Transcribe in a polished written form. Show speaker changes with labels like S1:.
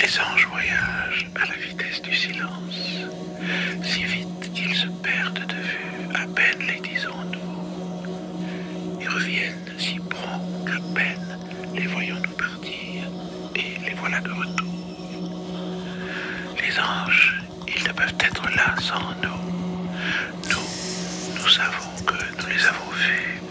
S1: Les anges voyagent à la vitesse du silence, si vite qu'ils se perdent de vue, à peine les disons-nous. Ils reviennent si prompt qu'à peine les voyons-nous partir, et les voilà de retour. Les anges, ils ne peuvent être là sans nous. Nous savons que nous les avons vus.